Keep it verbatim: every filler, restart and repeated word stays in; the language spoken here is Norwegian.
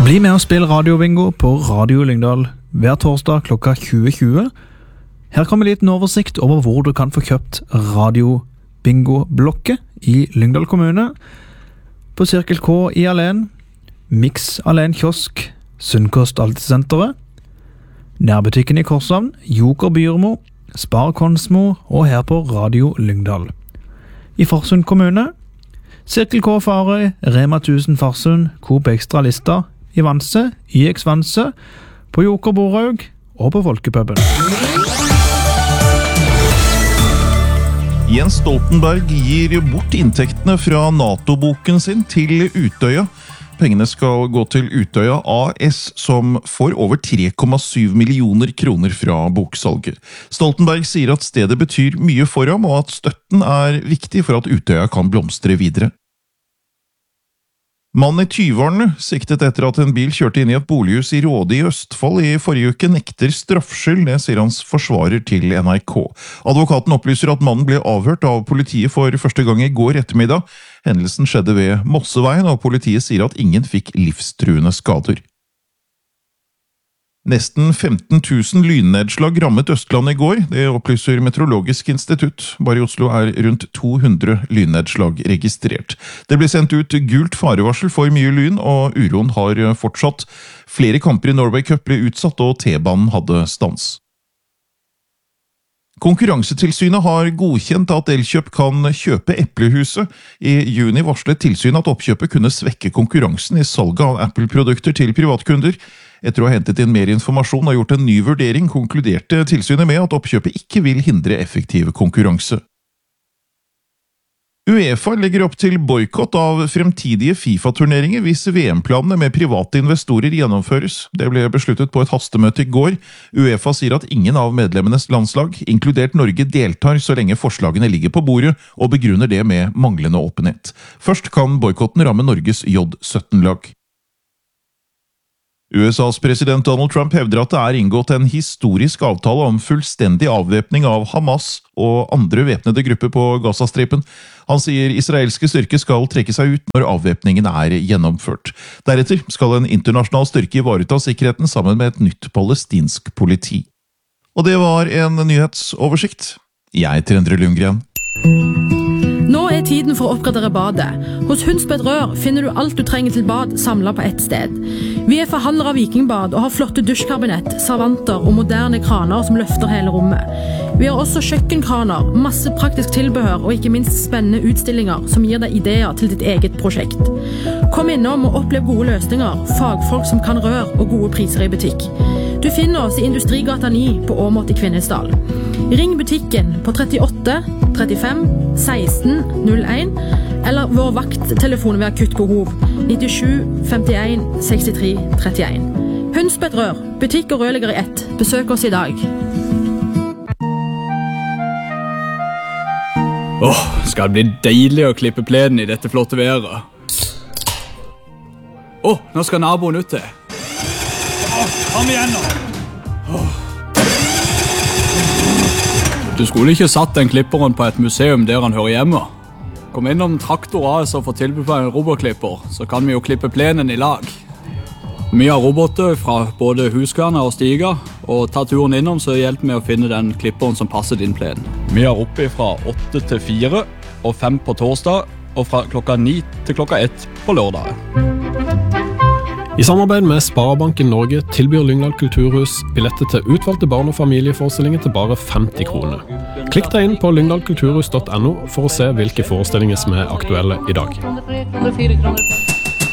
Bli med og spill radiobingo på Radio Lyngdal hver torsdag klokka tjue tjue. Her kommer en liten oversikt over hvor du kan få kjøpt radiobingo-blokket i Lyngdal kommune. På Cirkel K i Alen, Mix Alen Kiosk, Sunnkost Altesenteret, Nærbutikken i Korshavn, Joker Byrmo, Spar Konsmo og her på Radio Lyngdal. I Farsund kommune, Cirkel K Farøy, Rema tusen Farsund, Coop Extra Lista, i Vanse, I X Vanse, på Joker Boraug og på Folkepubben. Jens Stoltenberg gir bort inntektene fra NATO-boken sin til Utøya. Pengene skal gå til Utøya A S, som får over tre komma syv millioner kroner fra boksalget. Stoltenberg sier at stedet betyr mye for ham, og at støtten er viktig for at Utøya kan blomstre videre. Mannen i Tyvarne, siktet etter at en bil kjørte inn i et bolighus i Råde i Østfold i forrige uke, nekter straffskyld, det sier hans forsvarer til N R K. Advokaten opplyser at mannen ble avhørt av politiet for første gang i går ettermiddag. Hendelsen skjedde ved Mosseveien, og politiet sier at ingen fikk livstruende skader. Nesten femten tusen lynnedslag rammet Østlandet i går, det opplyser Meteorologisk institutt. Bare i Oslo er rundt to hundre lynnedslag registrert. Det ble sendt ut gult farevarsel for mye lyn, og uroen har fortsatt. Flere kamper i Norway Cup ble utsatt, og T-banen hadde stans. Konkurransetilsynet har godkjent at Elkjøp kan kjøpe Eplehuset. I juni varslet tilsynet at oppkjøpet kunne svekke konkurransen i salget av Apple-produkter til privatkunder. Etter å ha hentet inn mer informasjon og gjort en ny vurdering, konkluderte tilsynet med at oppkjøpet ikke vil hindre effektiv konkurranse. UEFA legger opp til boykott av fremtidige FIFA-turneringer hvis V M-planene med private investorer gjennomføres. Det ble besluttet på et hastemøte i går. UEFA sier at ingen av medlemmenes landslag, inkludert Norge, deltar så lenge forslagene ligger på bordet, og begrunner det med manglende åpenhet. Først kan boykotten ramme Norges J sytten-lag. U S A's president Donald Trump hevder at det er inngått en historisk avtale om fullstendig avvæpning av Hamas og andre væpnede grupper på Gazastripen. Han sier israelske styrker skal trekke seg ut når avvæpningen er gjennomført. Deretter skal en internasjonal styrke ivareta sikkerheten sammen med et nytt palestinsk politi. Og det var en nyhetsoversikt. Jeg heter Endre Lundgren. Nå er tiden for å oppgradere badet. Hos Hundsbed Rør finner du alt du trenger til bad samlet på ett sted. Vi er forhandlere av Vikingbad og har flotte dusjkabinett, servanter og moderne kraner som løfter hele rommet. Vi har også kjøkkenkraner, masse praktisk tilbehør og ikke minst spennende utstillinger som gir deg ideer til ditt eget prosjekt. Kom innom og opplev gode løsninger, fagfolk som kan rør og gode priser i butikk. Du finner oss i Industrigata ni på Åmot i Kvinesdal. Ring butikken på trettiåtte trettifem seksten null en eller vår vakttelefon ved akutt behov nittisju femtien sekstitre trettien. Hundsbed Rør, butikk og rørlegger i ett. Besøk oss i dag. Åh, skal det bli deilig å klippe plenen i dette flotte været. Åh, nå skal naboen ut til. Åh, kom igjen nå. Åh. Du skulle ikke satt den klipperen på et museum der han hører hjemme. Kom innom Traktor A S og få tilbud på en robotklipper, så kan vi jo klippe plenen i lag. Vi har roboter fra både huskverner og stiger, og ta turen innom så hjelper vi å finne den klipperen som passer din plen. Vi har oppe fra åtte til fire og fem på torsdag, og fra klokka ni til klokka ett på lørdag. I samarbeid med Sparebanken Norge tilbyr Lyngdal Kulturhus billetter til utvalgte barn- og familieforestillinger til bare femti kroner. Klikk deg inn på lyngdal kulturhus punktum no for å se hvilke forestillinger som er aktuelle i dag.